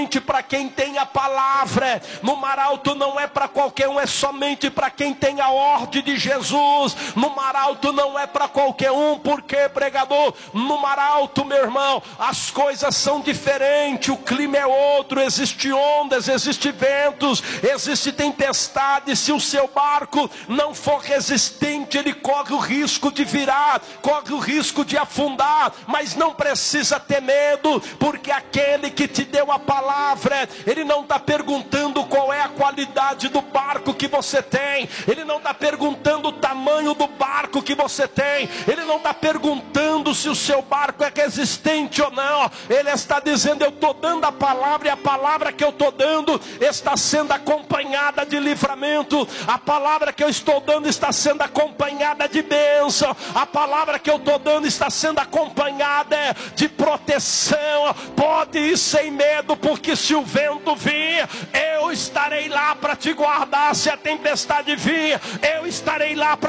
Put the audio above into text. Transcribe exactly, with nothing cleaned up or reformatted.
para quem tem a palavra. No mar alto não é para qualquer um, é somente para quem tem a ordem de Jesus. No mar alto não é para qualquer um, porque, pregador, no mar alto, meu irmão, as coisas são diferentes, o clima é outro, existe ondas, existe ventos, existe tempestade. Se o seu barco não for resistente, ele corre o risco de virar, corre o risco de afundar, mas não precisa ter medo, porque aquele que te deu a palavra, ele não está perguntando qual é a qualidade do barco que você tem, ele não está perguntando o tamanho do barco que você tem, ele não está perguntando se o seu barco é resistente ou não. Ele está dizendo: eu estou dando a palavra, e a palavra que eu estou dando está sendo acompanhada de livramento, a palavra que eu estou dando está sendo acompanhada de bênção, a palavra que eu estou dando está sendo acompanhada de proteção. Pode ir sem medo, porque se o vento vir, eu estarei lá para te guardar. Se a tempestade vir, eu estarei lá para